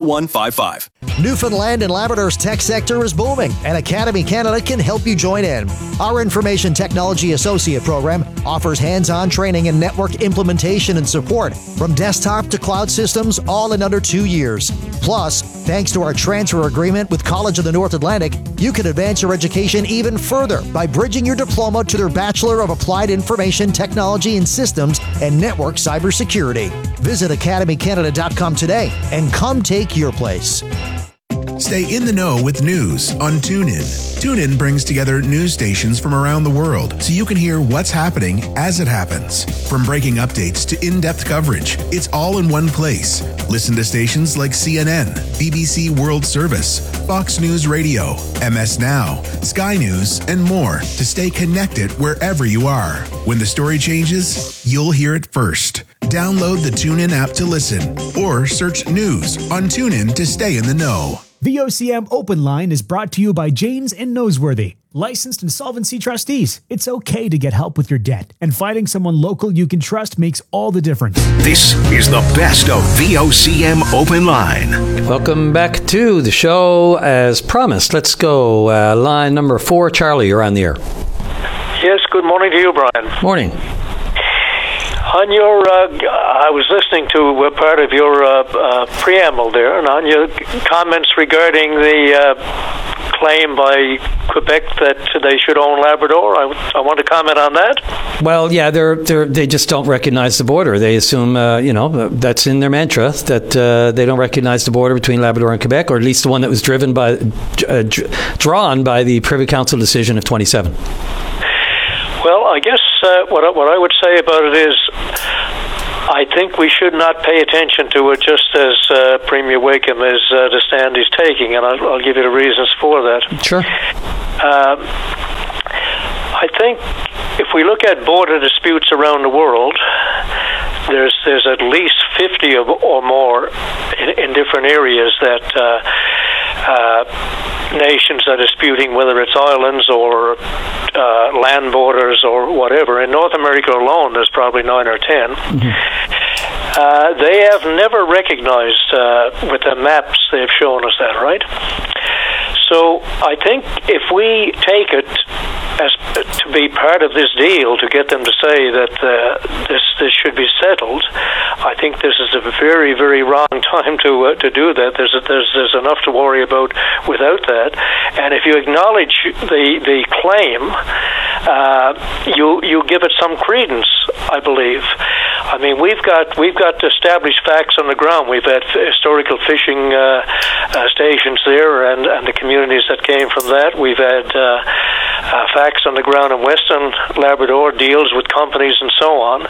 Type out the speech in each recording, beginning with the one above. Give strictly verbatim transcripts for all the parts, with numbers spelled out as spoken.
one five five. Newfoundland and Labrador's tech sector is booming, and Academy Canada can help you join in. Our Information Technology Associate program offers hands-on training in network implementation and support from desktop to cloud systems, all in under two years. Plus, thanks to our transfer agreement with College of the North Atlantic, you can advance your education even further by bridging your diploma to their Bachelor of Applied Information Technology and Systems and Network Cybersecurity. Visit academy canada dot com today and come take your place. Stay in the know with news on TuneIn. TuneIn brings together news stations from around the world so you can hear what's happening as it happens. From breaking updates to in-depth coverage, it's all in one place. Listen to stations like C N N, B B C World Service, Fox News Radio, M S Now, Sky News, and more to stay connected wherever you are. When the story changes, you'll hear it first. Download the TuneIn app to listen or search news on TuneIn to stay in the know. V O C M Open Line is brought to you by Janes and Noseworthy, licensed insolvency trustees. It's okay to get help with your debt, and finding someone local you can trust makes all the difference. This is the best of V O C M Open Line. Welcome back to the show. As promised, let's go. Uh, line number four, Charlie, you're on the air. Yes, good morning to you, Brian. Morning. On your, uh, I was listening to uh, part of your uh, uh, preamble there, and on your comments regarding the uh, claim by Quebec that they should own Labrador, I, I want to comment on that. Well, yeah, they're, they're they just don't recognize the border. They assume, uh, you know, that's in their mantra, that uh, they don't recognize the border between Labrador and Quebec, or at least the one that was driven by, uh, drawn by the Privy Council decision of twenty-seven. Well, I guess uh, what, I, what I would say about it is I think we should not pay attention to it just as uh, Premier Wakeham is uh, the stand he's taking, and I'll, I'll give you the reasons for that. Sure. Uh, I think if we look at border disputes around the world, there's there's at least fifty or, or more in, in different areas that uh, uh, nations are disputing, whether it's islands or uh, land borders or whatever. In North America alone, there's probably nine or ten. Mm-hmm. Uh, they have never recognized, uh, with the maps they've shown us that, right? So I think if we take it as to be part of this deal to get them to say that uh, this this should be settled, I think this is a very, very wrong time to uh, to do that. There's a, there's there's enough to worry about without that. And if you acknowledge the the claim, uh, you you give it some credence, I believe. I mean, we've got we've got established facts on the ground. We've had historical fishing uh, uh, stations there, and, and the communities that came from that. We've had uh, uh, facts on the ground in Western Labrador, deals with companies and so on.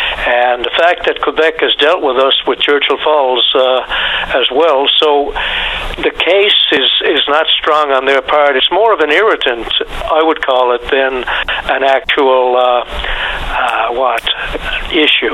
And the fact that Quebec has dealt with us with Churchill Falls uh, as well, so the case is, is not strong on their part. It's more of an irritant, I would call it, than an actual uh, uh, what issue.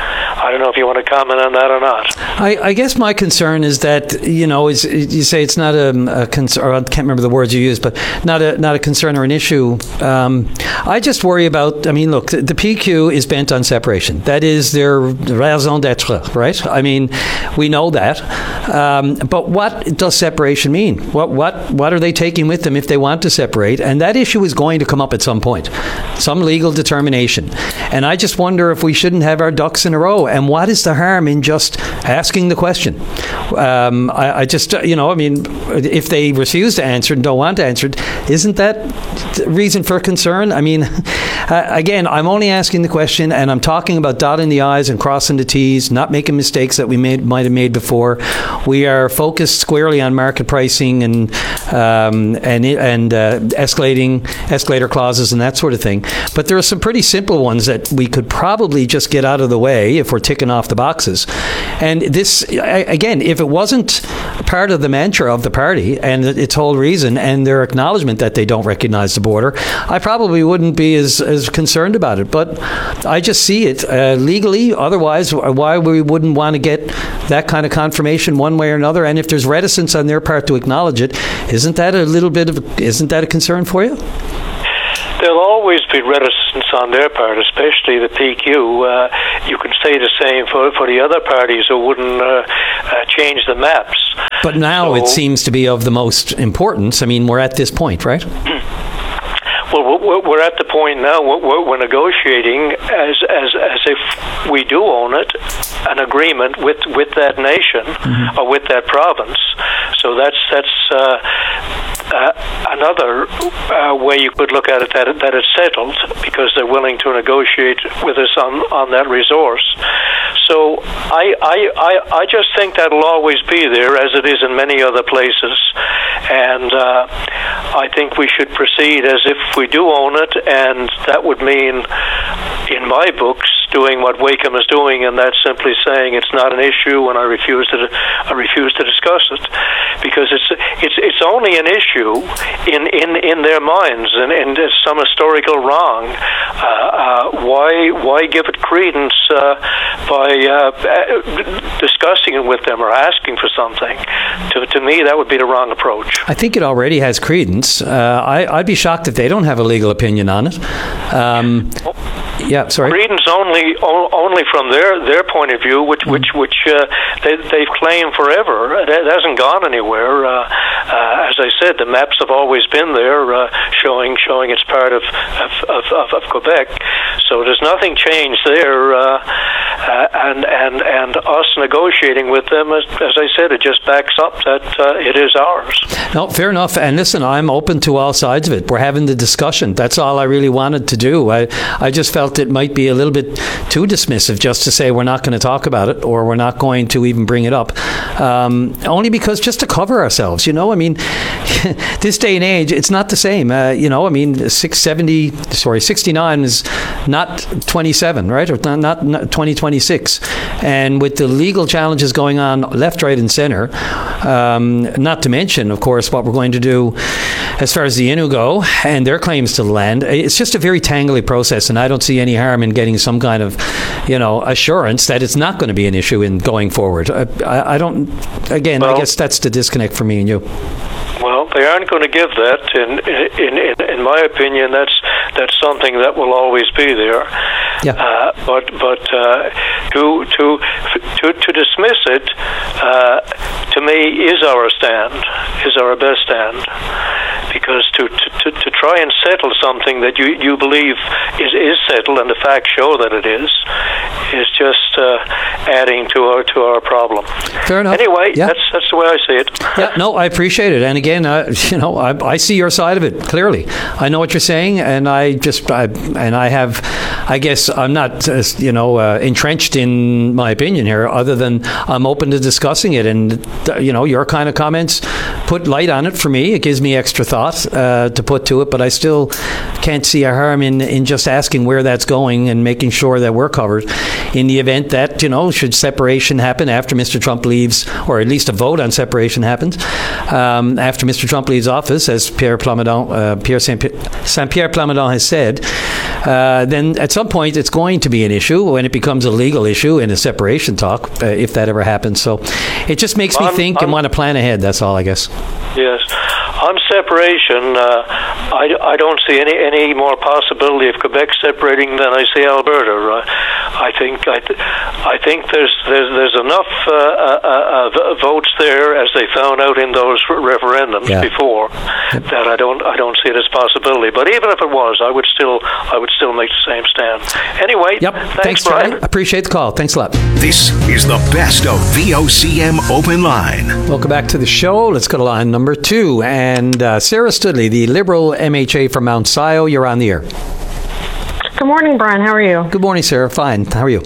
I don't know if you want to comment on that or not. I, I guess my concern is that, you know, is, you say it's not a, a concern, or I can't remember the words you used, but not a not a concern or an issue. Um, I just worry about, I mean, look, the, the P Q is bent on separation. That is their raison d'être, right? I mean, we know that. Um, but what does separation mean? What what what are they taking with them if they want to separate? And that issue is going to come up at some point, some legal determination. And I just wonder if we shouldn't have our ducks in a row. And what is the harm in just asking the question? Um, I, I just, you know, I mean, if they refuse to answer and don't want to answer it, isn't that reason for concern? I mean, uh, again, I'm only asking the question, and I'm talking about dotting the I's and crossing the T's, not making mistakes that we made, might have made before. We are focused squarely on market pricing and um, and and uh, escalating escalator clauses and that sort of thing. But there are some pretty simple ones that we could probably just get out of the way if we're ticking off the boxes. And this, again, if it wasn't part of the mantra of the party and its whole reason and their acknowledgement that they don't recognize the border, I probably wouldn't be as, as concerned about it. But I just see it uh, legally. Otherwise, why we wouldn't want to get that kind of confirmation one way or another? And if there's reticence on their part to acknowledge it, isn't that a little bit of, isn't that a concern for you? there'll always be reticence on their part, especially the P Q. Uh, you can say the same for, for the other parties who wouldn't uh, uh, change the maps. But now so, it seems to be of the most importance. I mean, we're at this point, right? Well, we're at the point now. We're negotiating as as as if we do own it, an agreement with, with that nation mm-hmm. or with that province. So that's that's uh, uh, another uh, way you could look at it, that it, that it's settled because they're willing to negotiate with us on, on that resource. So I, I I I just think that'll always be there, as it is in many other places, and uh, I think we should proceed as if we do own it, and that would mean, in my books, doing what Wakeham is doing, and that's simply saying it's not an issue, and I refuse to I refuse to discuss it, because it's it's it's only an issue in in, in their minds, and, and there's some historical wrong. Uh, uh, why why give it credence uh, by uh, discussing it with them or asking for something? To to me, that would be the wrong approach. I think it already has credence. Uh, I, I'd be shocked if they don't have a legal opinion on it. Um, yeah, sorry. Credence only o- only from their, their point of view, which which which uh, they, they've claimed forever. It, it hasn't gone anywhere. Uh, uh, as I said, the maps have always been there, uh, showing showing it's part of of, of, of of Quebec. So there's nothing changed there. Uh, uh, and and and us negotiating with them, as, as I said, it just backs up that uh, it is ours. No, fair enough. And listen, I'm open to all sides of it. We're having the discussion. That's all I really wanted to do. I, I just felt it might be a little bit too dismissive just to say we're not going to talk about it, or we're not going to even bring it up. Um, only because just to cover ourselves, you know, I mean, this day and age, it's not the same. Uh, you know, I mean, six seventy, sorry, sixty-nine is not twenty-seven, right? Or not, not, not twenty twenty-six. And with the legal challenges going on left, right, and center, um, not to mention, of course, what we're going to do as far as the Innu go and their claims to the land, it's just a very tangly process, and I don't see any harm in getting some kind of, you know, assurance that it's not going to be an issue in going forward. I, I, I don't, again, well, I guess that's the disconnect for me and you. Well, they aren't going to give that. In in in, in my opinion, that's that's something that will always be there. Yeah. Uh, but but uh, to to to to dismiss it, uh, to me, is our stand, is our best stand, because to to, to try and settle something that you, you believe is is settled, and the facts show that it is, is just uh, adding to our to our problem. Fair enough. Anyway, yeah. that's that's the way I see it. Yeah. No, I appreciate it, and again. Again, uh, you know, I, I see your side of it clearly. I know what you're saying, and I just, I, and I have, I guess, I'm not, uh, you know, uh, entrenched in my opinion here. Other than I'm open to discussing it, and uh, you know, your kind of comments put light on it for me. It gives me extra thought uh, to put to it, but I still can't see a harm in in just asking where that's going and making sure that we're covered in the event that, you know, should separation happen after Mister Trump leaves, or at least a vote on separation happens um, after. After Mister Trump leaves office, as Pierre Plamondon, uh, Pierre Saint-Pierre Plamondon has said, uh, then at some point it's going to be an issue when it becomes a legal issue in a separation talk, uh, if that ever happens. So it just makes me I'm, think I'm, and want to plan ahead. That's all, I guess. Yes. On separation, uh, I, I don't see any, any more possibility of Quebec separating than I see Alberta. Uh, I think I, th- I think there's there's there's enough uh, uh, uh, votes there, as they found out in those referendums yeah. before, yep. that I don't I don't see it as a possibility. But even if it was, I would still I would still make the same stand. Anyway, yep. thanks, thanks Brian. Charlie. Appreciate the call. Thanks a lot. This is the best of V O C M Open Line. Welcome back to the show. Let's go to line number two. And uh, Sarah Studley, the Liberal M H A from Mount Sion, you're on the air. Good morning, Brian. How are you? Good morning, Sarah. Fine. How are you?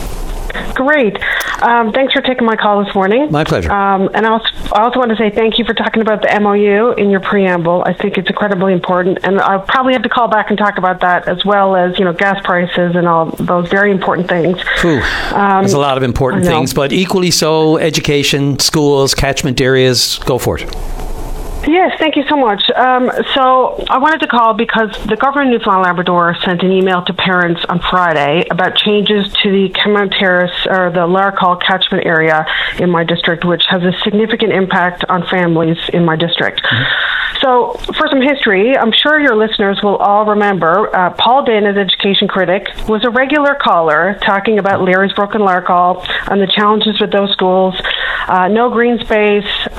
Great. Um, thanks for taking my call this morning. My pleasure. Um, and I also, I also want to say thank you for talking about the M O U in your preamble. I think it's incredibly important, and I'll probably have to call back and talk about that, as well as, you know, gas prices and all those very important things. Ooh, um, there's a lot of important things, but equally so, education, schools, catchment areas. Go for it. Yes, thank you so much. Um, so I wanted to call because the governor of Newfoundland Labrador sent an email to parents on Friday about changes to the Cameron Terrace or the Laracol catchment area in my district, which has a significant impact on families in my district. Mm-hmm. So, for some history, I'm sure your listeners will all remember uh, Paul Dinn, as education critic, was a regular caller talking about Learysbrook and Larcall and the challenges with those schools. Uh, no green space,